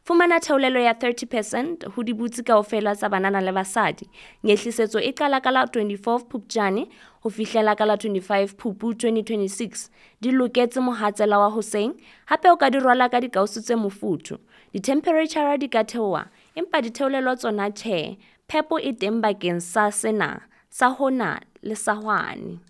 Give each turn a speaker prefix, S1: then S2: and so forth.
S1: Fumana theolelo ya 30% ho dibutsi kaofela tsa banana le basadi. Nyehlisetso e qala ka la 24 Phupjane ho fihlela ka la 25 Phupu 2026. Di loketse mohatsela wa hoseng, hape o ka di rwala ka dikausu tse mofuthu. Ditemperature di ka theoha, empa ditheolelo tsona tjhe. Phepo e teng bakeng sa sena, sa hona le sa hwane.